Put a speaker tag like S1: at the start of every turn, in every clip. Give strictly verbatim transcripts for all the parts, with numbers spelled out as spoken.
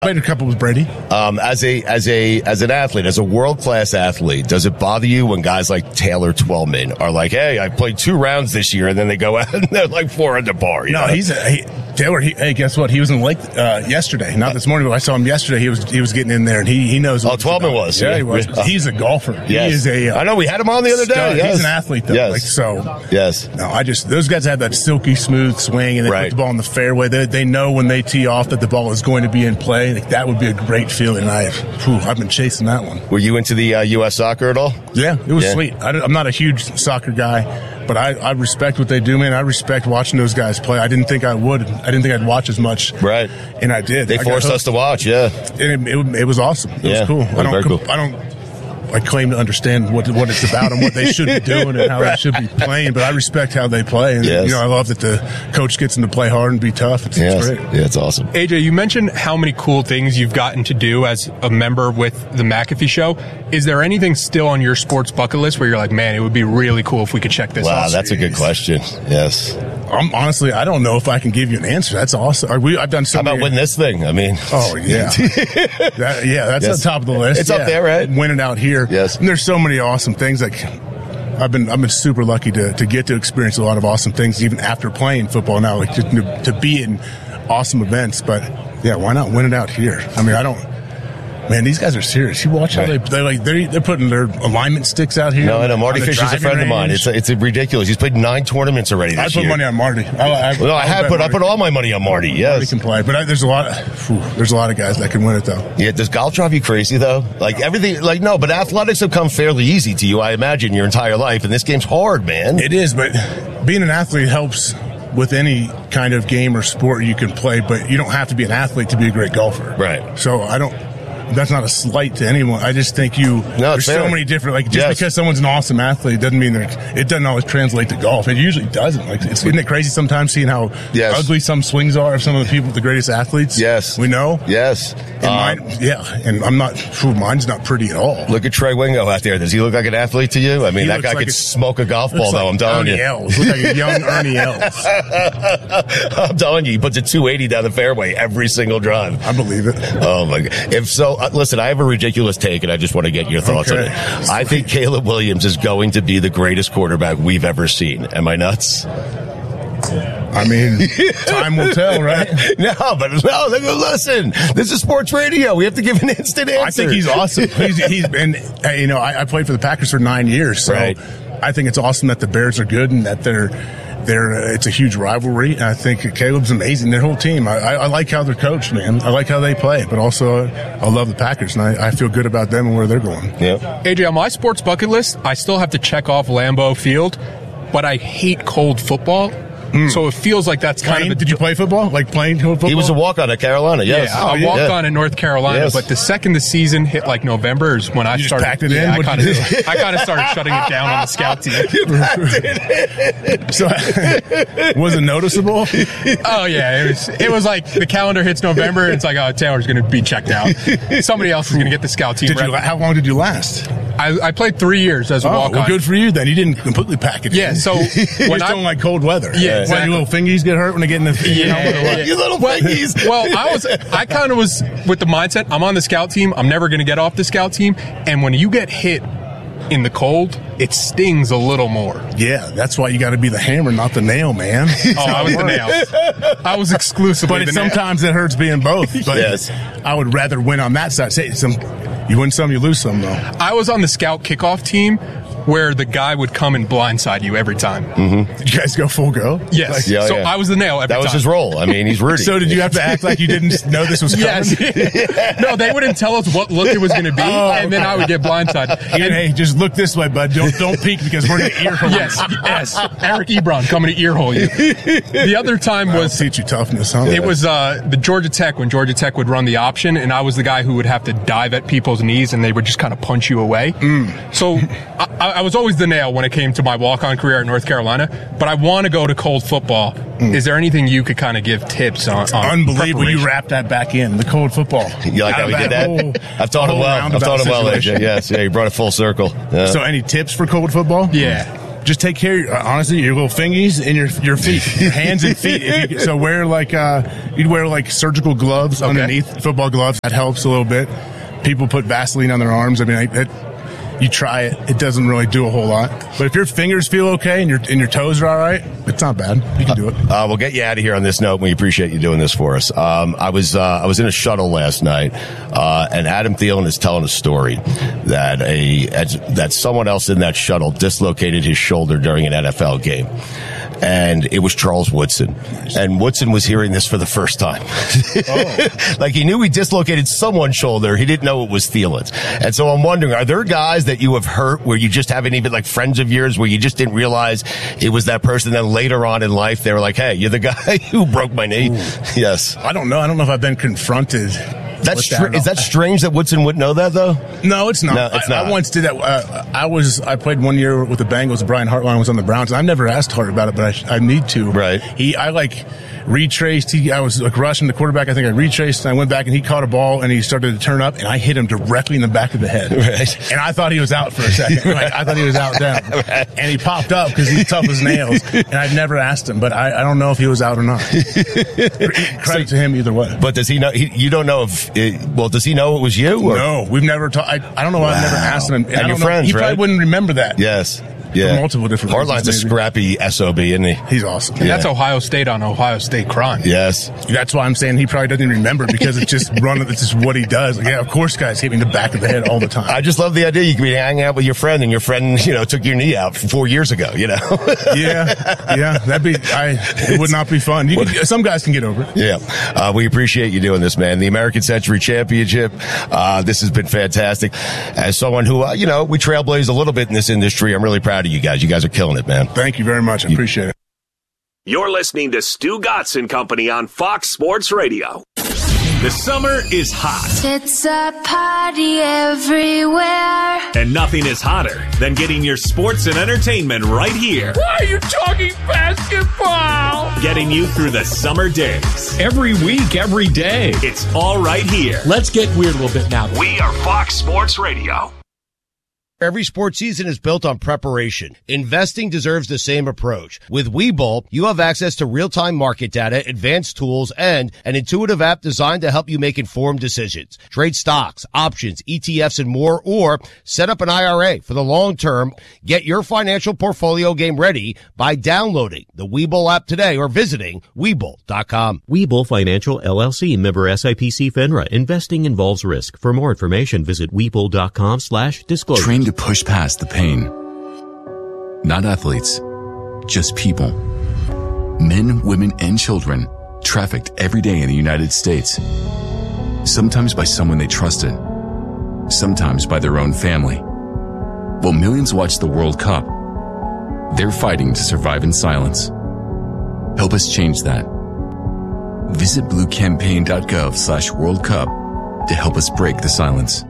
S1: Played a couple with Brady.
S2: Um, as a as a as an athlete, as a world class athlete, does it bother you when guys like Taylor Twellman are like, "Hey, I played two rounds this year," and then they go out and they're like four under par? You
S1: no,
S2: know?
S1: he's a, he, Taylor. He, hey, guess what? He was in the lake uh, yesterday, not this morning, but I saw him yesterday. He was he was getting in there, and he he knows.
S2: Oh, Twellman was.
S1: Yeah,
S2: yeah,
S1: he was.
S2: Yeah.
S1: He's a golfer.
S2: Yes.
S1: He is a. Uh,
S2: I know we had him on the other day.
S1: stud.
S2: Yes.
S1: He's an athlete, though.
S2: Yes.
S1: Like, so.
S2: Yes.
S1: No, I just those guys have that silky smooth swing, and they
S2: Right.
S1: put the ball in the fairway. They, they know when they tee off that the ball is going to be in play. Like, that would be a great feeling. I've whew, I've been chasing that one.
S2: Were you into the uh, U S soccer at all?
S1: Yeah, it was
S2: Yeah.
S1: sweet. I, I'm not a huge soccer guy, but I, I respect what they do, man. I respect watching those guys play. I didn't think I would. I didn't think I'd watch as much.
S2: Right.
S1: And I did.
S2: They
S1: I
S2: forced us to watch. Yeah.
S1: And it, it, it was awesome. It
S2: Yeah,
S1: was cool.
S2: it was
S1: I don't.
S2: very cool.
S1: I don't. I claim to understand what what it's about and what they should be doing and how
S2: Right.
S1: they should be playing, but I respect how they play. And,
S2: Yes.
S1: you know, I love that the coach gets them to play hard and be tough. It's,
S2: Yes.
S1: it's great.
S2: Yeah, it's awesome.
S3: A J, you mentioned how many cool things you've gotten to do as a member with the McAfee Show. Is there anything still on your sports bucket list where you're like, man, it would be really cool if we could check this
S2: Wow,
S3: out?
S2: that's a good question. Yes.
S1: I'm, honestly, I don't know if I can give you an answer. That's awesome. Are we, I've done so
S2: How about
S1: many-
S2: winning this thing? I mean,
S1: Oh yeah, that, yeah. That's
S2: Yes.
S1: on top of the list.
S2: It's up
S1: Yeah.
S2: there, right?
S1: Winning out here.
S2: Yes.
S1: And there's so many awesome things. Like I've been, I've been super lucky to to get to experience a lot of awesome things, even after playing football. Now, like to, to be in awesome events. But yeah, why not win it out here? I mean, I don't. Man, these guys are serious. You watch how
S2: Right.
S1: they they like they're they're putting their alignment sticks out here.
S2: no, I know.
S1: on
S2: Marty
S1: the
S2: Fisher's a
S1: driving
S2: friend of mine.
S1: range.
S2: It's it's ridiculous. He's played nine tournaments already
S1: I
S2: this
S1: put
S2: year.
S1: money on Marty. I, I,
S2: Well, I
S1: I'll
S2: have
S1: bet
S2: put I
S1: Marty-
S2: put all my money on Marty.
S1: Marty
S2: Yes.
S1: can play, but I, there's a lot. Of, whew, there's a lot of guys that can win it though.
S2: Yeah, does golf drive you crazy though? Like everything, like no, but athletics have come fairly easy to you, I imagine, your entire life, and this game's hard, man.
S1: It is, but being an athlete helps with any kind of game or sport you can play, but you don't have to be an athlete to be a great golfer.
S2: Right.
S1: So I don't, that's not a slight to anyone. I just think you,
S2: No,
S1: there's
S2: it's
S1: so
S2: fair.
S1: many different, like just
S2: Yes.
S1: because someone's an awesome athlete doesn't mean that it doesn't always translate to golf. It usually doesn't. Like, it's, isn't it crazy sometimes seeing how
S2: Yes.
S1: ugly some swings are of some of the people, the greatest athletes?
S2: Yes.
S1: We know.
S2: Yes.
S1: And
S2: Um,
S1: mine, yeah. And I'm not, phew, mine's not pretty at all.
S2: Look at Trey Wingo out there. Does he look like an athlete to you? I mean,
S1: He
S2: that
S1: looks
S2: guy
S1: like
S2: could
S1: a-
S2: smoke a golf ball,
S1: Looks
S2: though.
S1: like
S2: I'm telling
S1: Ernie
S2: you.
S1: Els. Looks like a young Ernie Els.
S2: I'm telling you, he puts a two eighty down the fairway every single drive.
S1: I believe it.
S2: Oh my God! If so, uh, listen, I have a ridiculous take, and I just want to get your thoughts
S1: Okay.
S2: on it. I think Caleb Williams is going to be the greatest quarterback we've ever seen. Am I nuts?
S1: I mean, time will tell, right?
S2: No, but no. Listen, this is sports radio. We have to give an instant answer.
S1: I think he's awesome. He's, he's been, uh, you know, I, I played for the Packers for nine years, so
S2: Right.
S1: I think it's awesome that the Bears are good and that they're, they're, uh, it's a huge rivalry. And I think Caleb's amazing. Their whole team. I, I, I like how they're coached, man. I like how they play, but also uh, I love the Packers, and I, I feel good about them and where they're going.
S2: Yeah.
S3: A J, on my sports bucket list, I still have to check off Lambeau Field, but I hate cold football. So it feels like that's kind
S1: Playing,
S3: of a
S1: did you play football? Like playing football?
S2: He was a walk-on at Carolina. Yes.
S3: Yeah, I walked
S2: Yeah.
S3: on in North Carolina,
S2: Yes.
S3: but the second the season hit like November is when I
S1: You just
S3: started.
S1: packed it in?
S3: yeah, I
S1: What'd
S3: kind
S1: you
S3: of,
S1: do?
S3: I kind of started shutting it down on the scout team.
S1: So, was it noticeable?
S3: Oh yeah, it was. It was like the calendar hits November, and it's like, oh, Taylor's going to be checked out. Somebody else is going to get the scout team.
S1: Did you,
S3: rep.
S1: how long did you last?
S3: I, I played three years as a
S1: Oh,
S3: walk-on.
S1: well, good for you then. You didn't completely pack it.
S3: Yeah,
S1: in.
S3: so
S1: you
S3: when
S1: just
S3: I-
S1: don't like cold weather.
S3: Yeah,
S1: Why,
S3: exactly.
S1: your little fingies get hurt when they get in the
S3: Yeah,
S1: helmet or what?
S3: yeah.
S2: You little
S3: well,
S2: piggies.
S3: well, I was, I kind of was with the mindset, I'm on the scout team, I'm never going to get off the scout team, and when you get hit in the cold, it stings a little more.
S1: Yeah, that's why you got to be the hammer, not the nail, man.
S3: Oh, I was the nail. I was exclusively
S1: But
S3: the
S1: it,
S3: nail.
S1: sometimes it hurts being both. But
S2: Yes.
S1: I would rather win on that side. Say some, you win some, you lose some, though.
S3: I was on the scout kickoff team where the guy would come and blindside you every time.
S1: Did you guys go full go?
S3: Yes.
S1: Like,
S2: Yeah,
S3: so
S2: yeah.
S3: I was the nail every
S2: That
S3: time.
S2: was his role. I mean, he's Rudy.
S1: So did you have to act like you didn't know this was coming?
S3: Yes. No, they wouldn't tell us what look it was going to be,
S1: Oh,
S3: and then
S1: okay.
S3: I would get blindsided.
S1: And, hey, just look this way, bud. Don't don't peek because we're going to ear hole.
S3: Yes, yes. Eric Ebron coming to earhole you. The other time
S1: I'll
S3: was
S1: teach you toughness, huh?
S3: it was uh, the Georgia Tech when Georgia Tech would run the option, and I was the guy who would have to dive at people's knees, and they would just kind of punch you away.
S1: Mm.
S3: So I, I was always the nail when it came to my walk-on career at North Carolina. But I want to go to cold football.
S1: Mm.
S3: Is there anything you could kind of give tips on? on
S1: Unbelievable. You
S3: preparation?
S1: wrapped that back in, the cold football.
S2: You like
S1: Out
S2: how
S1: of
S2: we did that?
S1: whole-
S2: I've taught him
S1: whole
S2: well. I've
S1: roundabout
S2: taught him well, A J.
S1: situation.
S2: Yes, yeah, you brought it full circle. Yeah.
S1: So any tips for cold football?
S3: Yeah.
S1: just take care of your, honestly, your little fingies and your your feet, your hands and feet. If you, so wear like uh, you'd wear like surgical gloves okay. underneath, football gloves. That helps a little bit. People put Vaseline on their arms. I mean, I, it, you try it; it doesn't really do a whole lot. But if your fingers feel okay and your and your toes are all right, it's not bad. You can do it.
S2: Uh, we'll get you out of here on this note. We appreciate you doing this for us. Um, I was uh, I was in a shuttle last night, uh, and Adam Thielen is telling a story that a that someone else in that shuttle dislocated his shoulder during an N F L game. And it was Charles Woodson. And Woodson was hearing this for the first time. Oh. Like he knew he dislocated someone's shoulder. He didn't know it was Thielen's. And so I'm wondering, are there guys that you have hurt where you just haven't even, like friends of yours, where you just didn't realize it was that person? Then later on in life, they were like, hey, you're the guy who broke my knee. Ooh. Yes.
S1: I don't know. I don't know if I've been confronted.
S2: That's str- is that strange that Woodson wouldn't know that, though?
S1: No, it's not.
S2: No, it's not.
S1: I, I once did that. Uh, I was I played one year with the Bengals. Brian Hartline was on the Browns. I've never asked Hart about it, but I, I need to.
S2: Right.
S1: He, I like retraced. He, I was like rushing the quarterback. I think I retraced, and I went back, and he caught a ball, and he started to turn up, and I hit him directly in the back of the head. Right. And I thought he was out for a second. Like, I thought he was out then. Right. And he popped up because he's tough as nails. And I've never asked him, but I, I don't know if he was out or not. Credit so, to him either way.
S2: But does he know? He, you don't know if. It, well, does he know it was you? Or?
S1: No, we've never talked. I, I don't know why wow. I've never asked him. And,
S2: and
S1: I
S2: your
S1: don't
S2: friends,
S1: know, he
S2: right?
S1: probably wouldn't remember that.
S2: Yes. Yeah.
S1: For multiple different
S2: Hartline's a scrappy S O B, isn't he?
S1: He's awesome.
S3: And yeah. That's Ohio State on Ohio State crime.
S2: Yes.
S1: That's why I'm saying he probably doesn't even remember because it's just run. It's just what he does. Like, yeah, of course, guys hit me in the back of the head all the time.
S2: I just love the idea you could be hanging out with your friend and your friend, you know, took your knee out four years ago. You know.
S1: yeah, yeah, that'd be. I. It would not be fun. You could, some guys can get over it.
S2: Yeah, uh, we appreciate you doing this, man. The American Century Championship. Uh, this has been fantastic. As someone who, uh, you know, we trailblaze a little bit in this industry, I'm really proud of you guys. You guys are killing it, man.
S1: Thank you very much. I appreciate it.
S4: You're listening to Stu Gotts and Company on Fox Sports Radio. The summer is hot.
S5: It's a party everywhere.
S4: And nothing is hotter than getting your sports and entertainment right here.
S6: Why are you talking basketball?
S4: Getting you through the summer days.
S6: Every week, every day.
S4: It's all right here.
S6: Let's get weird a little bit now.
S4: We are Fox Sports Radio.
S2: Every sports season is built on preparation. Investing deserves the same approach. With Webull, you have access to real-time market data, advanced tools, and an intuitive app designed to help you make informed decisions. Trade stocks, options, E T Fs, and more, or set up an I R A for the long term. Get your financial portfolio game ready by downloading the Webull app today or visiting Webull dot com.
S7: Webull Financial, L L C, member S I P C FINRA. Investing involves risk. For more information, visit Webull dot com slash disclosure.
S8: Train to push past the pain. Not athletes, just people. Men, women, and children trafficked every day in the United States. Sometimes by someone they trusted, sometimes by their own family. While millions watch the World Cup, they're fighting to survive in silence. Help us change that. Visit blue campaign dot gov slash World Cup to help us break the silence.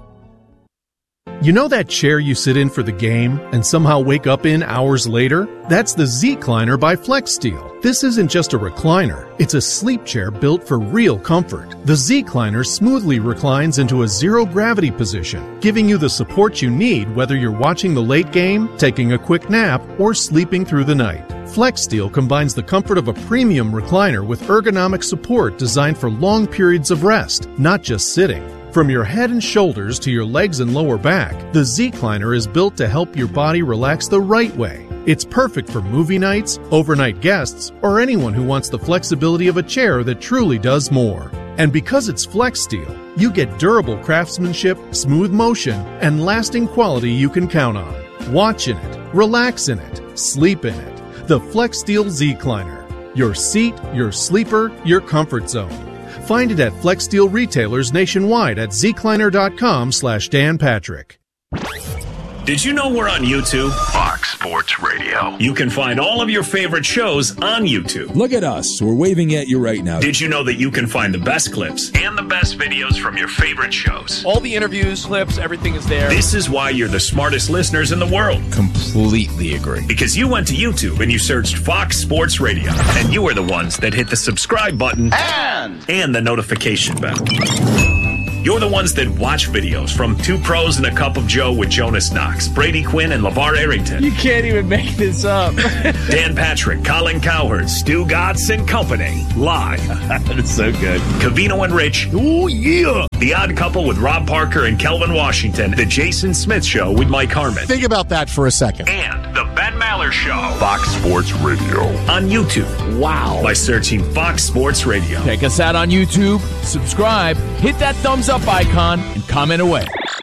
S9: You know that chair you sit in for the game and somehow wake up in hours later? That's the Z-Cliner by FlexSteel. This isn't just a recliner. It's a sleep chair built for real comfort. The Z-Cliner smoothly reclines into a zero-gravity position, giving you the support you need whether you're watching the late game, taking a quick nap, or sleeping through the night. FlexSteel combines the comfort of a premium recliner with ergonomic support designed for long periods of rest, not just sitting. From your head and shoulders to your legs and lower back, the Z-Cliner is built to help your body relax the right way. It's perfect for movie nights, overnight guests, or anyone who wants the flexibility of a chair that truly does more. And because it's FlexSteel, you get durable craftsmanship, smooth motion, and lasting quality you can count on. Watch in it, relax in it, sleep in it. The FlexSteel Z-Cliner. Your seat, your sleeper, your comfort zone. Find it at FlexSteel retailers nationwide at zcliner.com slash Dan Patrick.
S4: Did you know we're on YouTube? Fox Sports Radio. You can find all of your favorite shows on YouTube.
S10: Look at us. We're waving at you right now.
S4: Did you know that you can find the best clips and the best videos from your favorite shows?
S11: All the interviews, clips, everything is there.
S4: This is why you're the smartest listeners in the world.
S10: Completely agree.
S4: Because you went to YouTube and you searched Fox Sports Radio. And you were the ones that hit the subscribe button and, and the notification bell. You're the ones that watch videos from Two Pros and a Cup of Joe with Jonas Knox, Brady Quinn, and LeVar Arrington.
S11: You can't even make this up.
S4: Dan Patrick, Colin Cowherd, Stu Gatz and Company. Live.
S2: That's so good.
S4: Covino and Rich.
S2: Oh, yeah.
S4: The Odd Couple with Rob Parker and Kelvin Washington. The Jason Smith Show with Mike Harmon.
S12: Think about that for a second.
S4: And The Ben Maller Show. Fox Sports Radio. On YouTube.
S11: Wow.
S4: By searching Fox Sports Radio.
S11: Check us out on YouTube. Subscribe. Hit that thumbs up icon and comment away.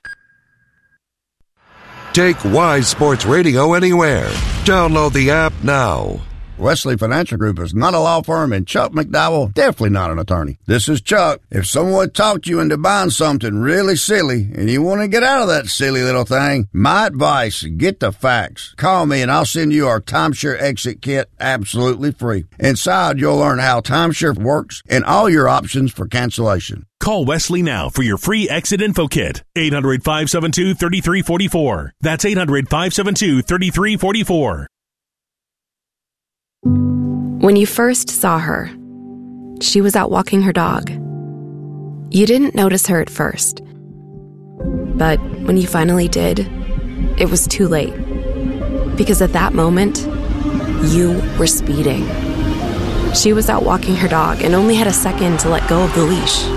S13: Take Wise Sports Radio anywhere. Download the app now.
S14: Wesley Financial Group is not a law firm, and Chuck McDowell definitely not an attorney. This is Chuck. If someone talked you into buying something really silly and you want to get out of that silly little thing, my advice, get the facts. Call me and I'll send you our timeshare exit kit absolutely free. Inside, you'll learn how timeshare works and all your options for cancellation.
S15: Call Wesley now for your free exit info kit. eight hundred, five seven two, three three four four. That's eight hundred, five seven two, three three four four.
S16: When you first saw her, she was out walking her dog. You didn't notice her at first. But when you finally did, it was too late. Because at that moment, you were speeding. She was out walking her dog and only had a second to let go of the leash.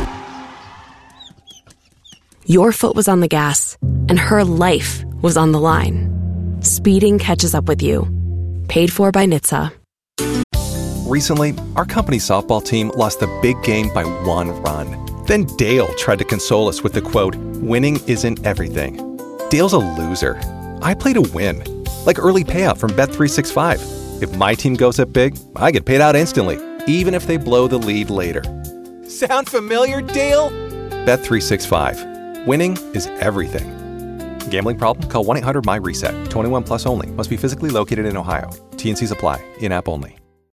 S16: Your foot was on the gas, and her life was on the line. Speeding catches up with you. Paid for by N H T S A.
S17: Recently, our company softball team lost the big game by one run. Then Dale tried to console us with the quote, "Winning isn't everything." Dale's a loser. I play to win. Like early payout from Bet three sixty-five. If my team goes up big, I get paid out instantly, even if they blow the lead later. Sound familiar, Dale? Bet three sixty-five. Winning is everything. Gambling problem? Call one eight hundred M Y reset. twenty-one plus only. Must be physically located in Ohio. T and Cs apply. In-app only.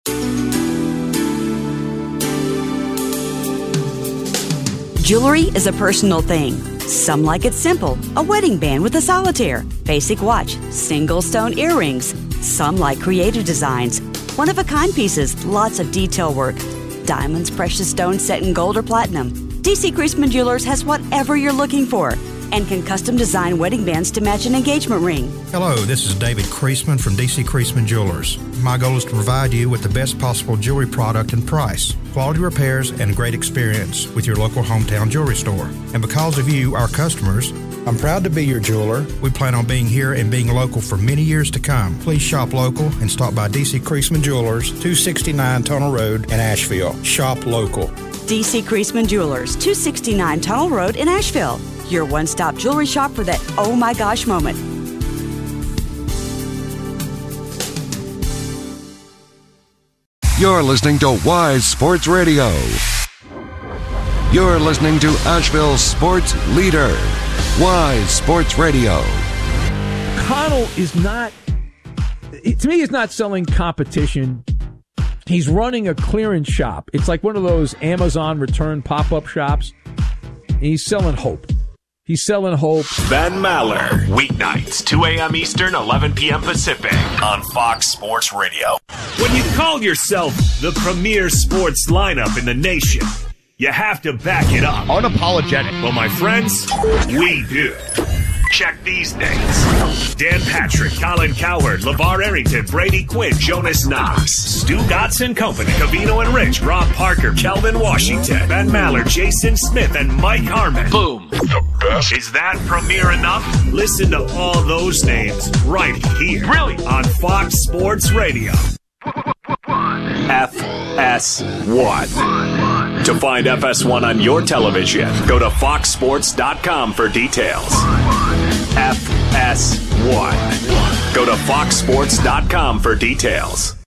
S18: Jewelry is a personal thing. Some like it simple, a wedding band with a solitaire, basic watch, single stone earrings. Some like creative designs, one-of-a-kind pieces, lots of detail work. Diamonds, precious stones set in gold or platinum. D C Creasman Jewelers has whatever you're looking for and can custom design wedding bands to match an engagement ring.
S19: Hello, this is David Creasman from D C Creasman Jewelers. My goal is to provide you with the best possible jewelry product and price, quality repairs, and great experience with your local hometown jewelry store. And because of you, our customers, I'm proud to be your jeweler. We plan on being here and being local for many years to come. Please shop local and stop by D C Creasman Jewelers, two sixty-nine Tunnel Road in Asheville. Shop local.
S18: D C Creasman Jewelers, two sixty-nine Tunnel Road in Asheville. Your one-stop jewelry shop for that oh my gosh moment.
S13: You're listening to Wise Sports Radio. You're listening to Asheville's sports leader, Wise Sports Radio.
S6: Connell is not, to me, he's not selling competition. He's running a clearance shop. It's like one of those Amazon return pop-up shops. And he's selling hope. He's selling hope.
S4: Ben Maller, weeknights, two a.m. Eastern, eleven p.m. Pacific, on Fox Sports Radio. When you call yourself the premier sports lineup in the nation, you have to back it up.
S2: Unapologetic.
S4: Well, my friends, we do. Check these names: Dan Patrick, Colin Cowherd, LeVar Arrington, Brady Quinn, Jonas Knox, Stu Gatz and Company, Covino and Rich, Rob Parker, Kelvin Washington, Ben Maller, Jason Smith, and Mike Harmon. Boom. The best. Is that premier enough? Listen to all those names right here. Really? On Fox Sports Radio. F S one. To find F S one on your television, go to fox sports dot com for details. F S one. Go to fox sports dot com for details.